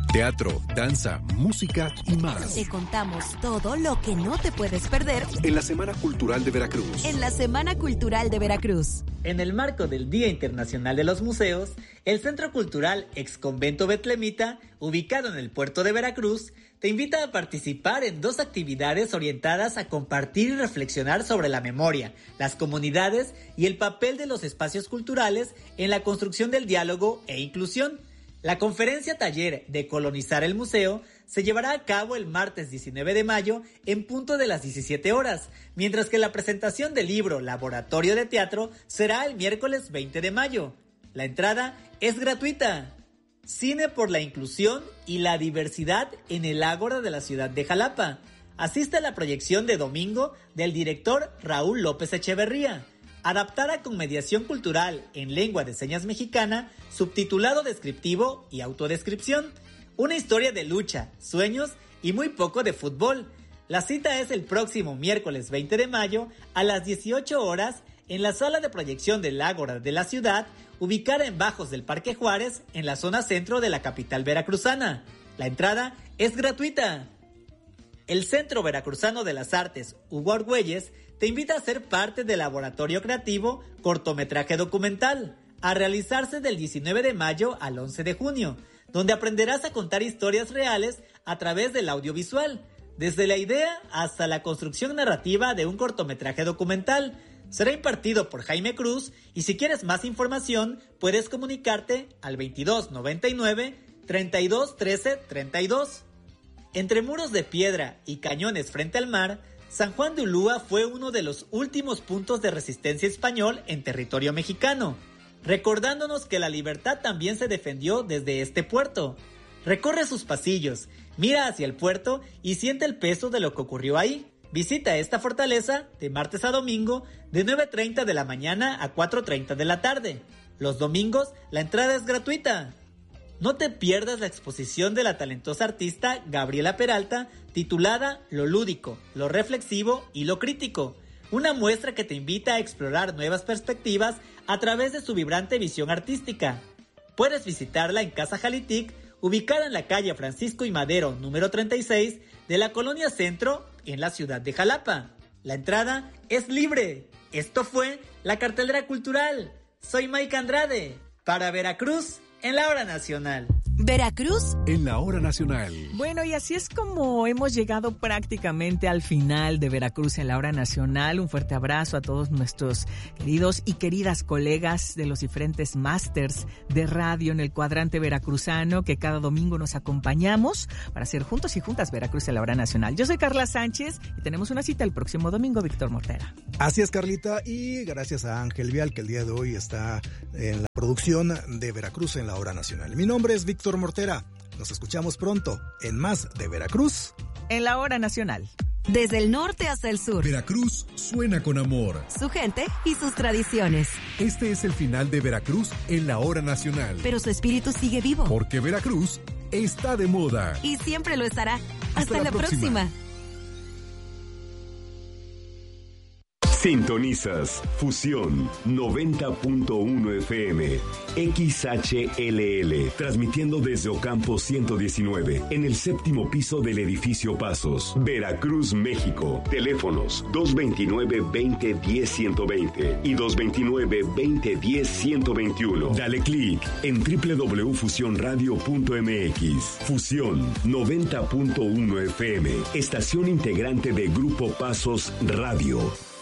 Teatro, danza, música y más. Te contamos todo lo que no te puedes perder en la Semana Cultural de Veracruz. En la Semana Cultural de Veracruz. En el marco del Día Internacional de los Museos, el Centro Cultural Exconvento Betlemita, ubicado en el puerto de Veracruz, te invita a participar en 2 actividades orientadas a compartir y reflexionar sobre la memoria, las comunidades y el papel de los espacios culturales en la construcción del diálogo e inclusión. La conferencia taller de Colonizar el Museo se llevará a cabo el martes 19 de mayo en punto de las 17 horas, mientras que la presentación del libro Laboratorio de Teatro será el miércoles 20 de mayo. La entrada es gratuita. Cine por la inclusión y la diversidad en el Ágora de la ciudad de Jalapa. Asiste a la proyección de domingo del director Raúl López Echeverría. Adaptada con mediación cultural en lengua de señas mexicana, subtitulado descriptivo y autodescripción. Una historia de lucha, sueños y muy poco de fútbol. La cita es el próximo miércoles 20 de mayo a las 18 horas en la sala de proyección del Ágora de la ciudad, ubicada en Bajos del Parque Juárez, en la zona centro de la capital veracruzana. La entrada es gratuita. El Centro Veracruzano de las Artes, Hugo Argüelles, te invita a ser parte del laboratorio creativo Cortometraje Documental, a realizarse del 19 de mayo al 11 de junio, donde aprenderás a contar historias reales a través del audiovisual, desde la idea hasta la construcción narrativa de un cortometraje documental. Será impartido por Jaime Cruz y si quieres más información puedes comunicarte al 2299 32 13 32. Entre muros de piedra y cañones frente al mar, San Juan de Ulúa fue uno de los últimos puntos de resistencia español en territorio mexicano, recordándonos que la libertad también se defendió desde este puerto. Recorre sus pasillos, mira hacia el puerto y siente el peso de lo que ocurrió ahí. Visita esta fortaleza de martes a domingo de 9:30 de la mañana a 4:30 de la tarde. Los domingos la entrada es gratuita. No te pierdas la exposición de la talentosa artista Gabriela Peralta titulada Lo lúdico, lo reflexivo y lo crítico. Una muestra que te invita a explorar nuevas perspectivas a través de su vibrante visión artística. Puedes visitarla en Casa Jalitic, ubicada en la calle Francisco y Madero, número 36, de la Colonia Centro, en la ciudad de Jalapa. La entrada es libre. Esto fue la Cartelera Cultural. Soy Mike Andrade, para Veracruz, en la Hora Nacional. Veracruz en la Hora Nacional. Bueno, y así es como hemos llegado prácticamente al final de Veracruz en la Hora Nacional. Un fuerte abrazo a todos nuestros queridos y queridas colegas de los diferentes másters de radio en el cuadrante veracruzano que cada domingo nos acompañamos para hacer juntos y juntas Veracruz en la Hora Nacional. Yo soy Carla Sánchez y tenemos una cita el próximo domingo, Víctor Mortera. Así es, Carlita, y gracias a Ángel Vial, que el día de hoy está en la producción de Veracruz en la Hora Nacional. Mi nombre es Víctor Mortera. Nos escuchamos pronto en más de Veracruz en la Hora Nacional. Desde el norte hasta el sur. Veracruz suena con amor. Su gente y sus tradiciones. Este es el final de Veracruz en la Hora Nacional. Pero su espíritu sigue vivo. Porque Veracruz está de moda. Y siempre lo estará. Hasta la próxima. Sintonizas Fusión 90.1 FM XHLL, transmitiendo desde Ocampo 119, en el 7º piso del edificio Pasos, Veracruz, México. Teléfonos 229-2010-120 y 229-2010-121. Dale clic en www.fusionradio.mx. Fusión 90.1 FM, estación integrante de Grupo Pasos Radio.